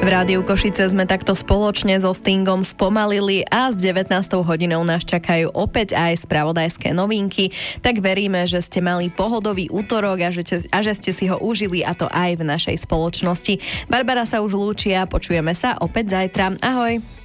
V Rádiu Košice sme takto spoločne so Stingom spomalili a s 19. hodinou nás čakajú opäť aj spravodajské novinky. Tak veríme, že ste mali pohodový útorok a že ste si ho užili, a to aj v našej spoločnosti. Barbara sa už lúči a počujeme sa opäť zajtra. Ahoj.